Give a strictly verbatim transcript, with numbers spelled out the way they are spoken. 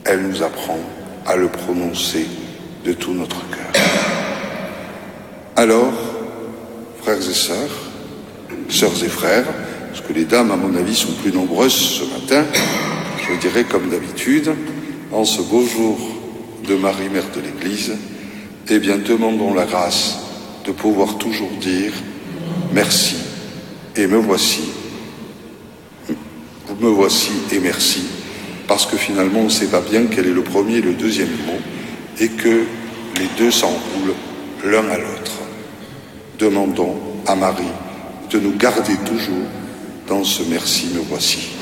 elle nous apprend à le prononcer de tout notre cœur. Alors, frères et sœurs, sœurs et frères, parce que les dames, à mon avis, sont plus nombreuses ce matin, je dirais comme d'habitude, en ce beau jour de Marie, Mère de l'Église, eh bien, demandons la grâce de pouvoir toujours dire merci et me voici, me voici et merci, parce que finalement, on ne sait pas bien quel est le premier et le deuxième mot, et que les deux s'enroulent l'un à l'autre. Demandons à Marie de nous garder toujours dans ce merci, me voici.